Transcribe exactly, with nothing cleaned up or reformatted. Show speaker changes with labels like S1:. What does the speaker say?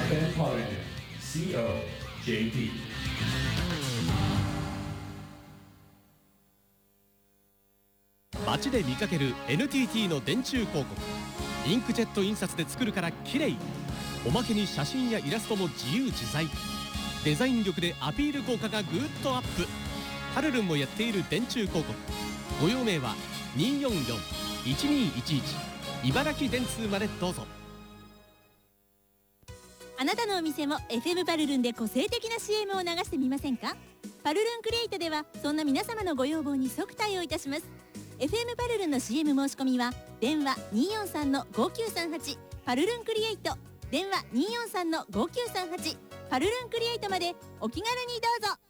S1: Japan Polygon シーオージェーピー。
S2: 街で見かける エヌティーティー の電柱広告。インクジェット印刷で作るから綺麗。おまけに写真やイラストも自由自在。デザイン力でアピール効果がぐーっとアップ。パルルンもやっている電柱広告。ご用命はにーよんよん いちにーいちいち茨城電通までどうぞ。
S3: あなたのお店も エフエム パルルンで個性的な シーエム を流してみませんか？パルルンクリエイトではそんな皆様のご要望に即対応いたします。 エフエム パルルンの シーエム 申し込みは電話 にーよんさんのごきゅうさんはち パルルンクリエイト、電話 にーよんさんのごきゅうさんはち パルルンクリエイトまでお気軽にどうぞ。